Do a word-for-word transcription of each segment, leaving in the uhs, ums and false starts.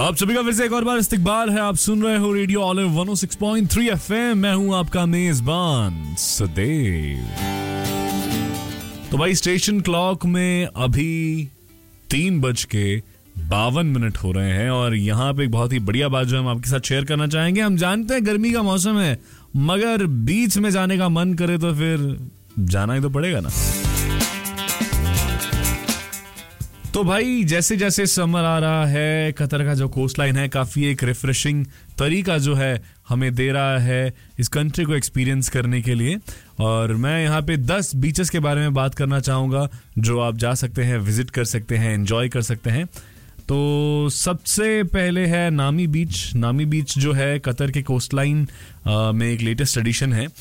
आप सभी का फिर से एक और बार इस्तकबाल है। आप सुन रहे हो रेडियो ऑलिव वन ओ सिक्स पॉइंट थ्री एफएम। मैं हूं आपका मेजबान सदेव। तो भाई स्टेशन क्लॉक में अभी तीन बज के बावन मिनट हो रहे हैं और यहाँ पे एक बहुत ही बढ़िया बात जो हम आपके साथ शेयर करना चाहेंगे। हम जानते हैं गर्मी का मौसम है, मगर बीच में जाने का मन करे तो फिर जाना ही तो पड़ेगा ना। तो भाई जैसे जैसे समर आ रहा है, कतर का जो कोस्ट लाइन है काफी एक रिफ्रेशिंग तरीका जो है हमें दे रहा है इस कंट्री को एक्सपीरियंस करने के लिए। और मैं यहाँ पे दस बीचेस के बारे में बात करना चाहूँगा जो आप जा सकते हैं, विजिट कर सकते हैं, एंजॉय कर सकते हैं। तो सबसे पहले है नामी बीच। नामी बीच जो है कतर के कोस्ट लाइन में एक लेटेस्ट एडिशन है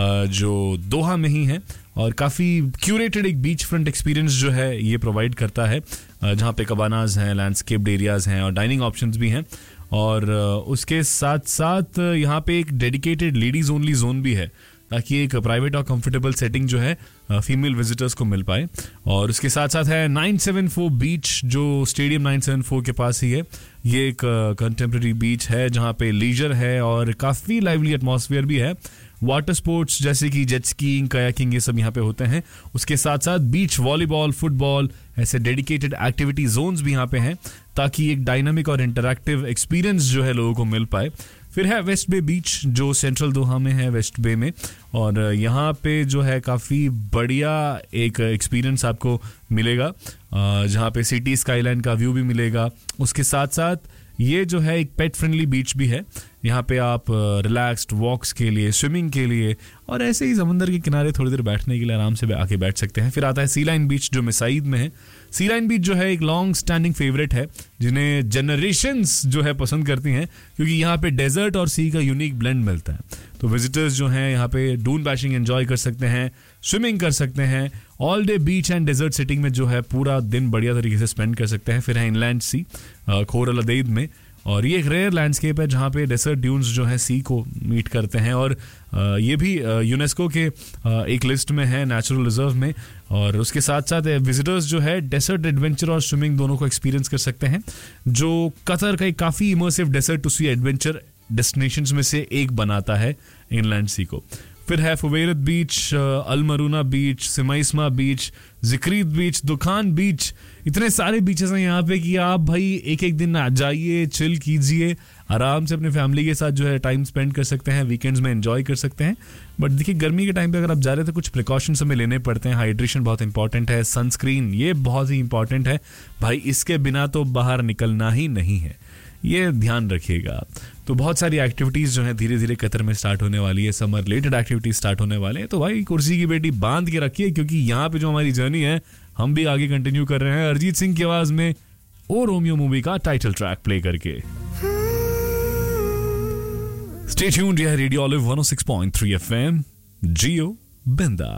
जो दोहा में ही है और काफ़ी क्यूरेटेड एक बीच फ्रंट एक्सपीरियंस जो है ये प्रोवाइड करता है, जहाँ पे कबानाज हैं, लैंडस्केप्ड एरियाज हैं और डाइनिंग ऑप्शंस भी हैं। और उसके साथ साथ यहाँ पे एक डेडिकेटेड लेडीज ओनली जोन भी है ताकि एक प्राइवेट और कंफर्टेबल सेटिंग जो है फीमेल विजिटर्स को मिल पाए। और उसके साथ साथ है नाइन सेवन फोर बीच जो स्टेडियम नाइन सेवन फोर के पास ही है। ये एक कंटेम्प्रेरी बीच है जहाँ पे लीजर है और काफ़ी लाइवली एटमॉस्फेयर भी है। वाटर स्पोर्ट्स जैसे कि जेट स्कीइंग, कायाकिंग ये सब यहाँ पे होते हैं। उसके साथ साथ बीच वॉलीबॉल, फुटबॉल ऐसे डेडिकेटेड एक्टिविटी जोन्स भी यहाँ पे हैं ताकि एक डायनामिक और इंटरैक्टिव एक्सपीरियंस जो है लोगों को मिल पाए। फिर है वेस्ट बे बीच जो सेंट्रल दोहा में है, वेस्ट बे में। और यहाँ पे जो है काफ़ी बढ़िया एक एक्सपीरियंस आपको मिलेगा जहाँ पे सिटी स्काईलाइन का व्यू भी मिलेगा। उसके साथ साथ ये जो है एक पेट फ्रेंडली बीच भी है। यहाँ पे आप रिलैक्स्ड वॉक्स के लिए, स्विमिंग के लिए और ऐसे ही समंदर के किनारे थोड़ी देर बैठने के लिए आराम से आके बैठ सकते हैं। फिर आता है सी लाइन बीच जो मिसाइद में है। सी लाइन बीच जो है एक लॉन्ग स्टैंडिंग फेवरेट है जिन्हें जनरेशंस जो है पसंद करती हैं क्योंकि यहाँ पे डेजर्ट और सी का यूनिक ब्लेंड मिलता है। तो विजिटर्स जो हैं यहाँ पे डून बैशिंग एंजॉय कर सकते हैं, स्विमिंग कर सकते हैं, all day beach and desert sitting में जो है पूरा दिन बढ़िया तरीके से स्पेंड कर सकते हैं। फिर है इनलैंड सी खोरल अदेद में और ये एक रेयर लैंडस्केप है जहाँ पे डेसर्ट ड्यून्स जो है सी को मीट करते हैं और ये भी यूनेस्को के एक लिस्ट में है नेचुरल रिजर्व में। और उसके साथ साथ विजिटर्स जो है डेसर्ट एडवेंचर और स्विमिंग दोनों को एक्सपीरियंस कर सकते हैं जो कतर का एक काफ़ी immersive dessert to C adventure destinations में से एक बनाता है इनलैंड सी को। फिर है फुवेरत बीच, अलमरूना बीच, सिमाइस्मा बीच, जिक्रीत बीच, दुखान बीच। इतने सारे बीचेस हैं यहाँ पे कि आप भाई एक एक दिन आ जाइए, चिल कीजिए, आराम से अपने फैमिली के साथ जो है टाइम स्पेंड कर सकते हैं, वीकेंड्स में एंजॉय कर सकते हैं। बट देखिए गर्मी के टाइम पे अगर आप जा रहे हैं तो कुछ प्रिकॉशंस हमें लेने पड़ते हैं। हाइड्रेशन बहुत इंपॉर्टेंट है, सनस्क्रीन ये बहुत ही इंपॉर्टेंट है भाई, इसके बिना तो बाहर निकलना ही नहीं है, ये ध्यान रखिएगा। तो बहुत सारी एक्टिविटीज़ जो है धीरे धीरे कतर में स्टार्ट होने वाली है, समर रिलेटेड एक्टिविटीज स्टार्ट होने वाले हैं। तो भाई कुर्सी की बेटी बांध के रखिए क्योंकि यहाँ पे जो हमारी जर्नी है हम भी आगे कंटिन्यू कर रहे हैं अरिजीत सिंह की आवाज में ओ रोमियो मूवी का टाइटल ट्रैक प्ले करके। स्टे ट्यून्ड, यह रेडियो ऑलिव वन ओ सिक्स पॉइंट थ्री एफएम, जियो बिंदा।